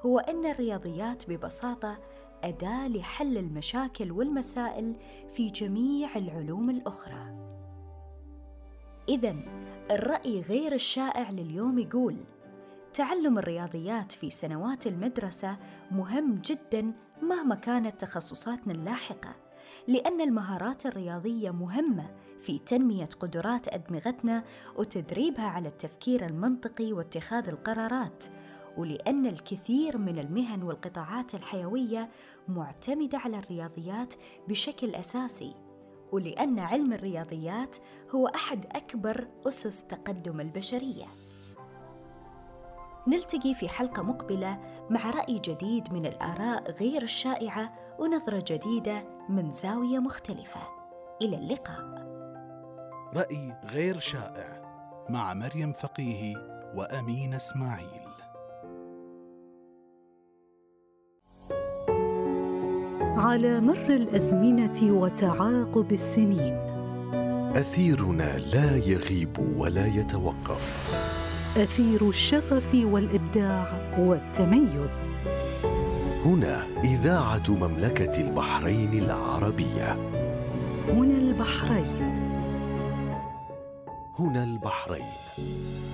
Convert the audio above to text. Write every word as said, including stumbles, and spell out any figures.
هو أن الرياضيات ببساطة أداة لحل المشاكل والمسائل في جميع العلوم الأخرى. إذن الرأي غير الشائع لليوم يقول: تعلم الرياضيات في سنوات المدرسة مهم جداً مهما كانت تخصصاتنا اللاحقة، لأن المهارات الرياضية مهمة في تنمية قدرات أدمغتنا وتدريبها على التفكير المنطقي واتخاذ القرارات، ولأن الكثير من المهن والقطاعات الحيوية معتمدة على الرياضيات بشكل أساسي، ولأن علم الرياضيات هو أحد أكبر أسس تقدم البشرية. نلتقي في حلقة مقبلة مع رأي جديد من الآراء غير الشائعة ونظرة جديدة من زاوية مختلفة. إلى اللقاء. رأي غير شائع مع مريم فقيهي وأمين إسماعيل. على مر الأزمنة وتعاقب السنين، أثيرنا لا يغيب ولا يتوقف، أثير الشغف والإبداع والتميز. هنا إذاعة مملكة البحرين العربية. هنا البحرين. هنا البحرين.